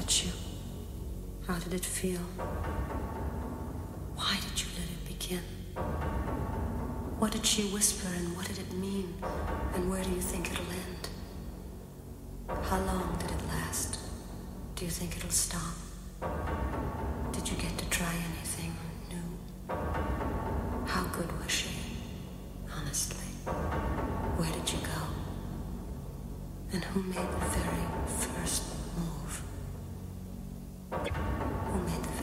touch you? How did it feel? Why did you let it begin? What did she whisper and what did it mean? And where do you think it'll end? How long did it last? Do you think it'll stop? Did you get to try anything new? How good was she? Honestly, where did you go? And who made the very first move? Who made the